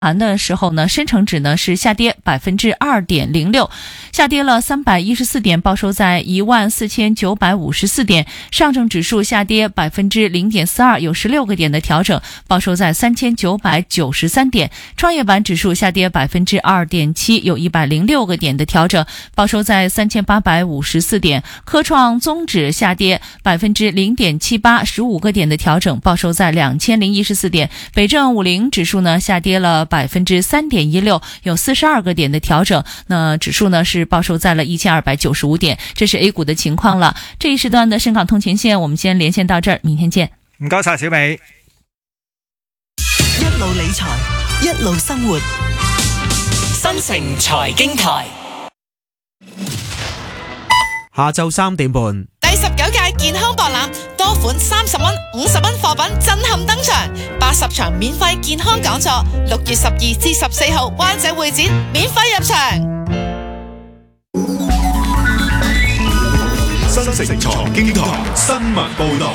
盘的时候呢，深成指呢是下跌2.06%，下跌了314点，报收在14954点。上证指数下跌0.42%，有16个点的调整，报收在3993点。创业板指数下跌2.7%，有106个点的调整，报收在3854点。科创综指下跌0.78%，15个点的调整，报收在2014点。北证50指数呢下跌了3.16%，有42个点的调整，那指数呢是报收在了1295点。这是 A 股的情况了。这一时段的深港通勤线我们先连线到这儿，明天见。 唔該晒小美。 一路理財，一路生活， 新城財經台。 下晝3點半， 第19屆健康博覽，多款30蚊、50蚊貨品震撼登場，80場免費健康講座，6月12至14號灣仔會展免費入場。 新城財經台新聞報導。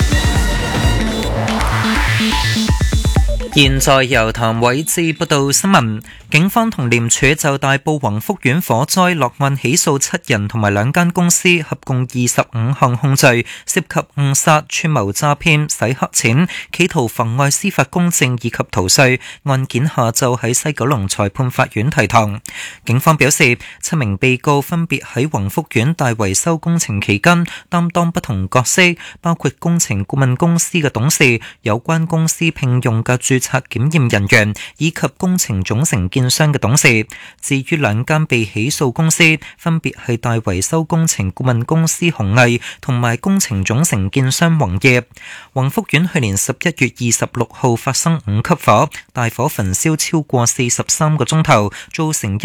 現在由譚偉志報道新聞。警方同廉署就大埔宏福苑火災落案起訴7人同埋2間公司，合共25項控罪，涉及誤殺、串謀詐騙、洗黑錢、企圖妨礙司法公正以及逃稅。案件下晝喺西九龍裁判法院提堂。警方表示，7名被告分別喺宏福苑大維修工程期間擔當不同角色，包括工程顧問公司嘅董事、有關公司聘用嘅註冊檢驗人員以及工程總承建商嘅董事。至於2間被起訴公司，分別係大維修工程顧問公司鴻毅同埋工程總承建商宏業。宏福苑去年11月26號發生5級火，大火焚燒超過43個鐘頭，造成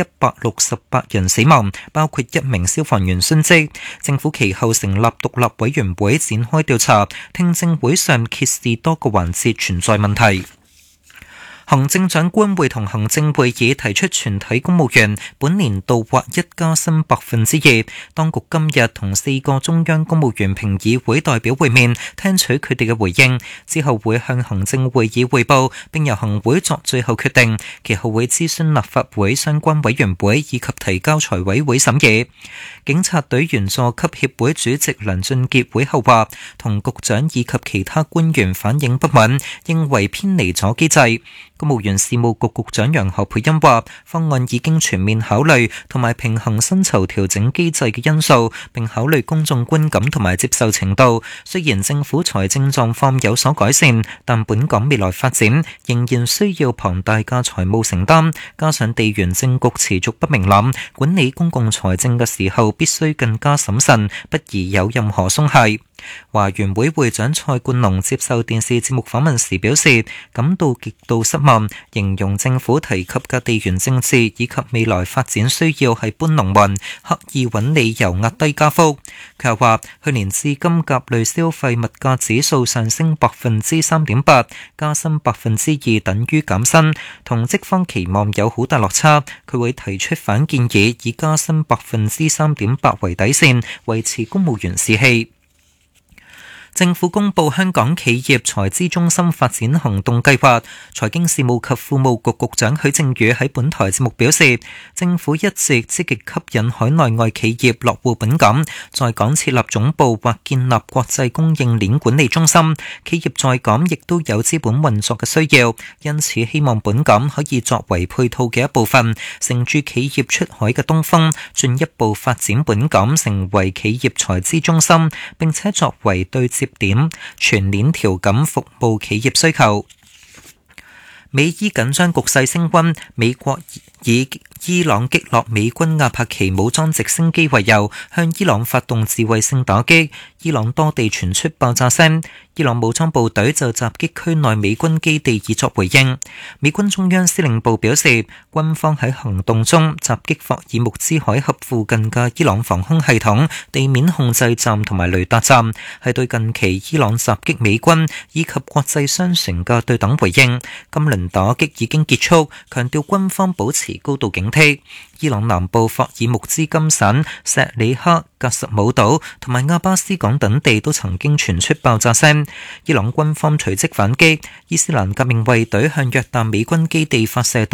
168人死亡，包括1名消防員殉職。政府其後成立獨立委員會展開調查，聽證會上揭示多個環節存在問題。行政長官會同行政會議提出全體公務員本年度劃一加薪2%。當局今日同4個中央公務員評議會代表會面，聽取佢哋嘅回應，之後會向行政會議匯報，並由行會作最後決定。其後會諮詢立法會相關委員會以及提交財委會審議。警察隊員佐級協會主席梁俊傑會後話，同局長以及其他官員反映不滿，認為偏離咗機制。公務員事務局局長楊何蓓茵話，方案已經全面考慮同埋平衡薪酬調整機制嘅因素，並考慮公眾觀感同埋接受程度。雖然政府財政狀況有所改善，但本港未來發展仍然需要龐大嘅財務承擔，加上地緣政局持續不明朗，管理公共財政嘅時候必須更加審慎，不宜有任何鬆懈。華員會會長蔡冠龍接受電視節目訪問時表示，感到極度失望，形容政府提及嘅地緣政治以及未來發展需要係搬龍門，刻意揾理由壓低加幅。佢又話，去年至今甲類消費物價指數上升3.8%，加薪2%等於減薪，同職方期望有好大落差。佢會提出反建議，以加薪3.8%為底線，維持公務員士氣。政府公布香港企業財資中心發展行動計劃，財經事務及庫務局局長許正宇喺本台節目表示，政府一直積極吸引海內外企業落戶本港，在港設立總部或建立國際供應鏈管理中心。企業在港亦都有資本運作嘅需要，因此希望本港可以作為配套嘅一部分，乘住企業出海嘅東風，進一步發展本港成為企業財資中心，並且作為對接點，全鏈條咁服務企業需求。美伊緊張局勢升溫，美國以伊朗擊落美軍阿帕奇武裝直升機為由，向伊朗發動自衛性打擊。伊朗多地傳出爆炸聲，伊朗武裝部隊就襲擊區內美軍基地以作回應。美軍中央司令部表示，軍方喺行動中襲擊霍爾木茲海峽附近嘅伊朗防空系統、地面控制站同埋雷達站，係對近期伊朗襲擊美軍以及國際商船嘅對等回應。今輪打擊已經結束，強調軍方保持高度警惕。伊朗南部霍爾木茲金省、錫里克、格什姆島同埋阿巴斯港等地都曾經傳出爆炸聲。 戰。伊朗軍方隨即反擊，伊斯蘭革命衛隊向約旦美軍基地發射